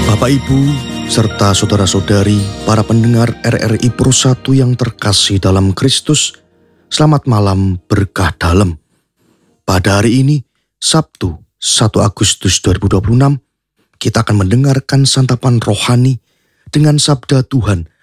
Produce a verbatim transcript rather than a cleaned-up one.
Bapak Ibu, serta saudara-saudari, para pendengar R R I Pro satu yang terkasih dalam Kristus, selamat malam berkah dalam. Pada hari ini, Sabtu satu Agustus dua ribu dua puluh enam, kita akan mendengarkan santapan rohani dengan sabda Tuhan